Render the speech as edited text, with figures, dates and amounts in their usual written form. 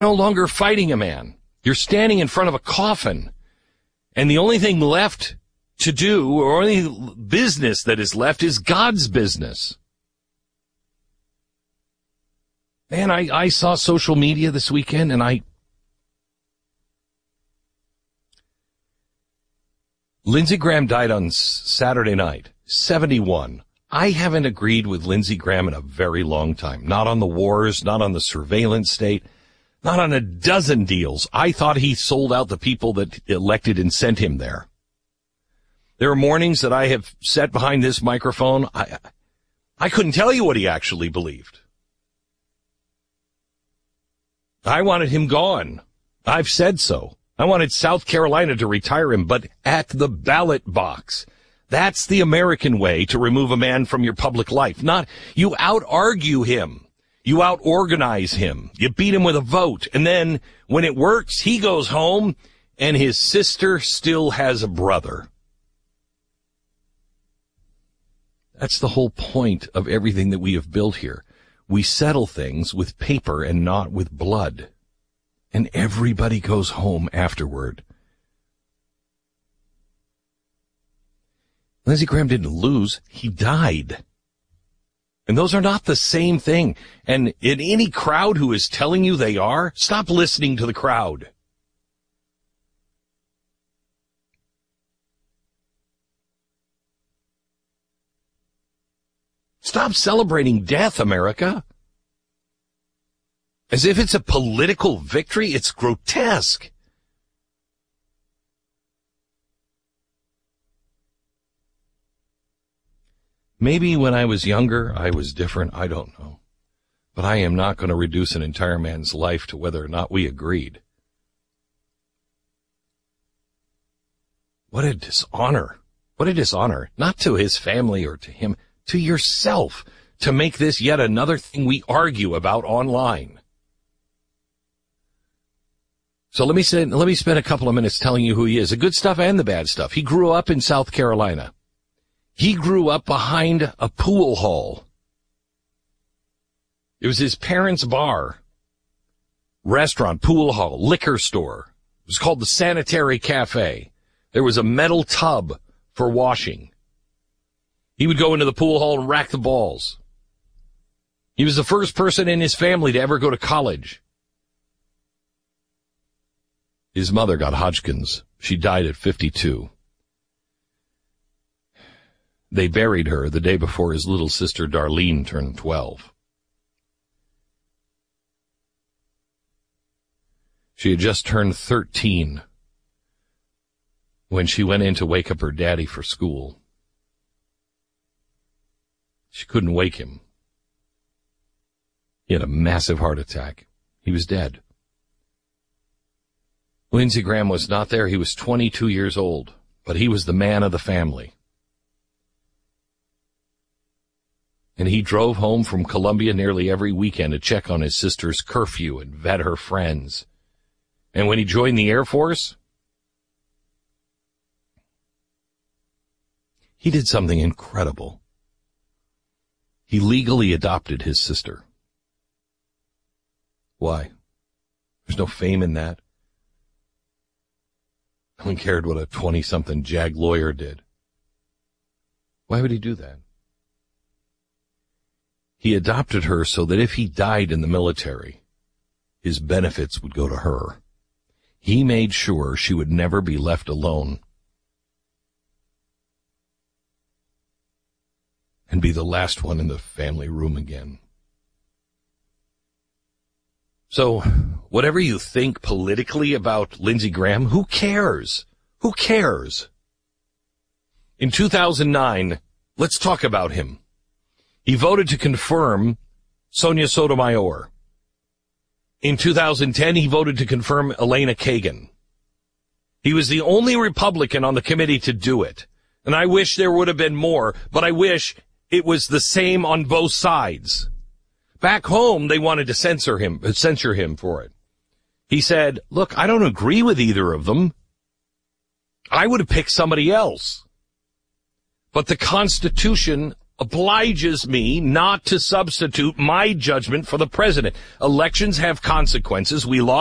no longer fighting a man. You're standing in front of a coffin. And the only thing left to do, or only business that is left, is God's business. Man, I saw social media this weekend, and Lindsey Graham died on Saturday night, 71. I haven't agreed with Lindsey Graham in a very long time. Not on the wars, not on the surveillance state, not on a dozen deals. I thought he sold out the people that elected and sent him there. There are mornings that I have sat behind this microphone. I couldn't tell you what he actually believed. I wanted him gone. I've said so. I wanted South Carolina to retire him, but at the ballot box. That's the American way to remove a man from your public life. Not you out-argue him. You out-organize him. You beat him with a vote. And then when it works, he goes home and his sister still has a brother. That's the whole point of everything that we have built here. We settle things with paper and not with blood. And everybody goes home afterward. Lindsey Graham didn't lose. He died. And those are not the same thing. And in any crowd who is telling you they are, stop listening to the crowd. Stop celebrating death, America. As if it's a political victory. It's grotesque. Maybe when I was younger, I was different. I don't know. But I am not going to reduce an entire man's life to whether or not we agreed. What a dishonor. What a dishonor. Not to his family or to him, to yourself, to make this yet another thing we argue about online. So let me spend a couple of minutes telling you who he is, the good stuff and the bad stuff. He grew up in South Carolina. He grew up behind a pool hall. It was his parents' bar, restaurant, pool hall, liquor store. It was called the Sanitary Cafe. There was a metal tub for washing. He would go into the pool hall and rack the balls. He was the first person in his family to ever go to college. His mother got Hodgkin's. She died at 52. They buried her the day before his little sister Darlene turned 12. She had just turned 13 when she went in to wake up her daddy for school. She couldn't wake him. He had a massive heart attack. He was dead. Lindsey Graham was not there. He was 22 years old, but he was the man of the family. And he drove home from Columbia nearly every weekend to check on his sister's curfew and vet her friends. And when he joined the Air Force, he did something incredible. He legally adopted his sister. Why? There's no fame in that. No one cared what a 20-something JAG lawyer did. Why would he do that? He adopted her so that if he died in the military, his benefits would go to her. He made sure she would never be left alone and be the last one in the family room again. So, whatever you think politically about Lindsey Graham, who cares? Who cares? In 2009, let's talk about him. He voted to confirm Sonia Sotomayor. In 2010, he voted to confirm Elena Kagan. He was the only Republican on the committee to do it. And I wish there would have been more, but I wish it was the same on both sides. Back home, they wanted to censure him for it. He said, look, I don't agree with either of them. I would have picked somebody else. But the Constitution obliges me not to substitute my judgment for the president. Elections have consequences. We lost